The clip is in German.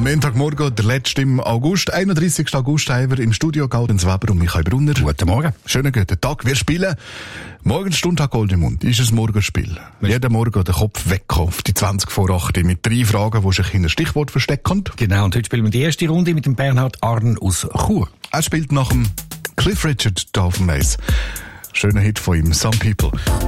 Am Montagmorgen, der letzte im August, 31. August, haben wir im Studio Gaudenz Weber und Michael Brunner. Guten Morgen. Schönen guten Tag. Wir spielen Morgenstund Goldemund. Ist ein Morgenspiel. Jeden Morgen den Kopf weg auf die 20 vor 8 mit 3 Fragen, die sich in ein Stichwort verstecken. Genau, und heute spielen wir die erste Runde mit dem Bernhard Arn aus Chur. Er spielt nach dem Cliff Richard da auf dem Eis. Schöner Hit von ihm, Some People.